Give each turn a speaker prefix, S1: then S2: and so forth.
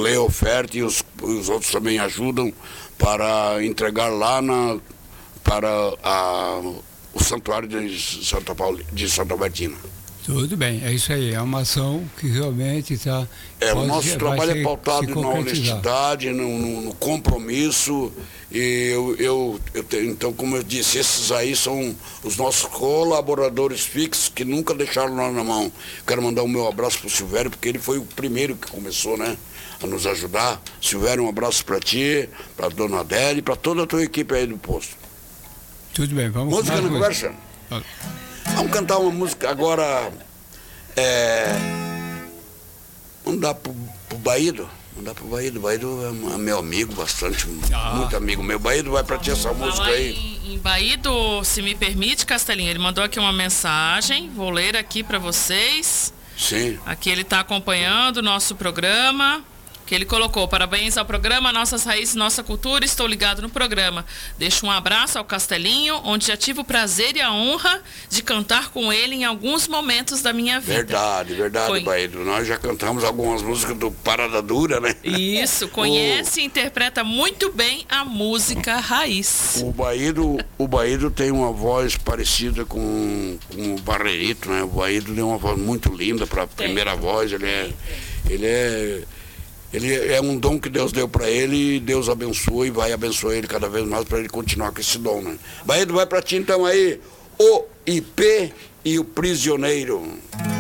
S1: lê a oferta e os outros também ajudam para entregar lá para o Santuário de Santa Albertina.
S2: Tudo bem, é isso aí, é uma ação que realmente está...
S1: O nosso trabalho é pautado na honestidade, no compromisso, e então, como eu disse, esses aí são os nossos colaboradores fixos que nunca deixaram nós na mão. Quero mandar o meu abraço para o Silvério, porque ele foi o primeiro que começou, né, a nos ajudar. Silvério, um abraço para ti, para a dona Adélia e para toda a tua equipe aí do posto.
S2: Tudo bem, vamos...
S1: Música na conversa? Vamos cantar uma música agora, vamos dar pro Baído. O Baído é meu amigo, muito amigo meu. Baído, vai pra ti essa música aí.
S3: Em Baído, se me permite, Castelinho, ele mandou aqui uma mensagem, vou ler aqui pra vocês.
S1: Sim.
S3: Aqui ele tá acompanhando o nosso programa. Que ele colocou: parabéns ao programa Nossas Raízes, Nossa Cultura, estou ligado no programa. Deixo um abraço ao Castelinho, onde já tive o prazer e a honra de cantar com ele em alguns momentos da minha vida.
S1: Verdade, Baído. Nós já cantamos algumas músicas do Parada Dura, né?
S3: Isso, conhece e interpreta muito bem a música raiz.
S1: O Baído tem uma voz parecida com o Barreirito, né? O Baído tem uma voz muito linda para a primeira voz, ele é um dom que Deus deu para ele, e Deus abençoa e vai abençoar ele cada vez mais para ele continuar com esse dom, né? Baído, vai para ti então aí, o IP e o Prisioneiro.